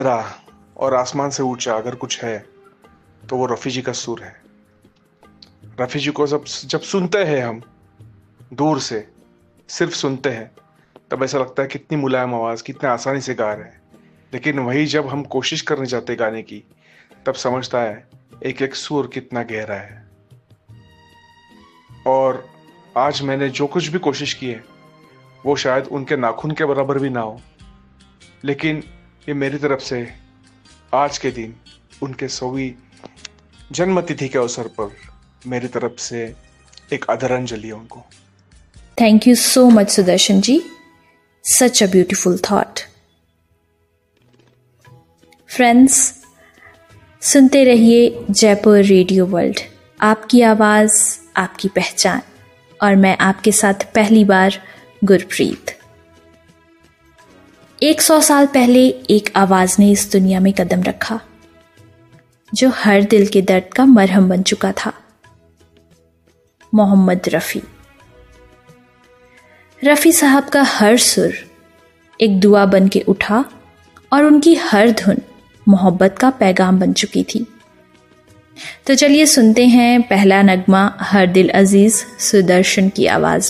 राह और आसमान से ऊंचा अगर कुछ है तो वो रफ़ी जी का सुर है। रफ़ी जी को जब जब सुनते हैं हम दूर से, सिर्फ सुनते हैं, तब ऐसा लगता है कितनी मुलायम आवाज़, कितने आसानी से गा रहे हैं। लेकिन वही जब हम कोशिश करने जाते गाने की, तब समझता है एक एक सुर कितना गहरा है। और आज मैंने जो कुछ भी कोशिश की है वो शायद उनके नाखून के बराबर भी ना हो, लेकिन ये मेरी तरफ से आज के दिन उनके 100वीं जन्मतिथि के अवसर पर मेरी तरफ से एक आदरांजलि है उनको। Thank you so much Sudarshan ji, such a beautiful thought. Friends, सुनते रहिए जयपुर रेडियो वर्ल्ड, आपकी आवाज़ आपकी पहचान, और मैं आपके साथ पहली बार गुरप्रीत। 100 साल पहले एक आवाज़ ने इस दुनिया में कदम रखा जो हर दिल के दर्द का मरहम बन चुका था। मोहम्मद रफ़ी। रफ़ी साहब का हर सुर एक दुआ बन के उठा और उनकी हर धुन मोहब्बत का पैगाम बन चुकी थी। तो चलिए सुनते हैं पहला नगमा हर दिल अजीज सुदर्शन की आवाज़